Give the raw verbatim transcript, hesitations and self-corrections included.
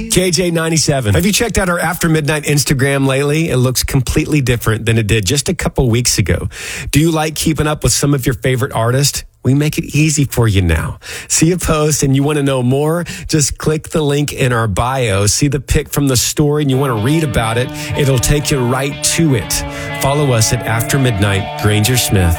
K J ninety-seven. Have you checked out our After Midnight Instagram lately? It looks completely different than it did just a couple weeks ago. Do you like keeping up with some of your favorite artists? We make it easy for you now. See a post and you want to know more? Just click the link in our bio. See the pic from the story and you want to read about it. It'll take you right to it. Follow us at After Midnight Granger Smith.